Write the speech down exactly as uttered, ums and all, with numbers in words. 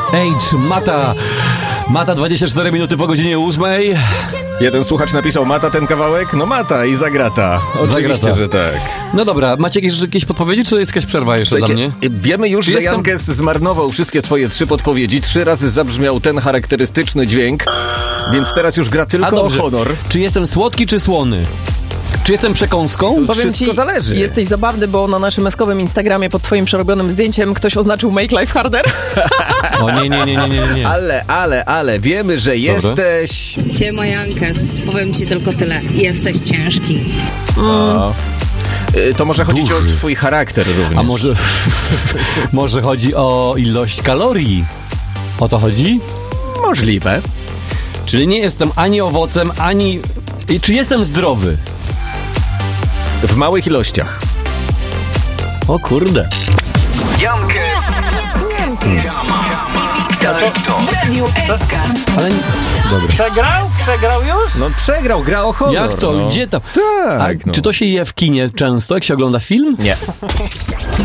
Age, Mata. Mata, dwadzieścia cztery minuty po godzinie ósmej. Jeden słuchacz napisał, Mata ten kawałek? No Mata i Zagrata. Oczywiście, Zagrata. że tak. No dobra, macie jakieś, jakieś podpowiedzi, czy jest jakaś przerwa jeszcze Słuchajcie, dla mnie? wiemy już, Czy że jestem- Jankes zmarnował wszystkie swoje trzy podpowiedzi. Trzy razy zabrzmiał ten charakterystyczny dźwięk, więc teraz już gra A tylko o dobrze, honor. czy jestem słodki, czy słony? Czy jestem przekąską? To Powiem wszystko ci, zależy. jesteś zabawny, bo na naszym eskowym Instagramie pod twoim przerobionym zdjęciem ktoś oznaczył Make Life Harder. O nie, nie, nie, nie, nie, nie. Ale, ale, ale, wiemy, że jesteś... Siema Jankes, powiem ci tylko tyle. Jesteś ciężki. O. Y, To może chodzić o twój charakter również. A może, może chodzi o ilość kalorii? O to chodzi? Możliwe. Czyli nie jestem ani owocem, ani... I czy jestem zdrowy? W małych ilościach. O kurde. Jankes. W Radiu S K. Ale... Dobra. Przegrał? Przegrał już? No przegrał, gra o honor. Jak to? No. Gdzie to? Tak, A no. czy to się je w kinie często, jak się ogląda film? Nie.